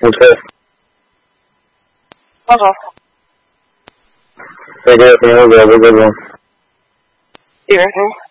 Okay. Okay. Take care, man. Have a good one. You reckon?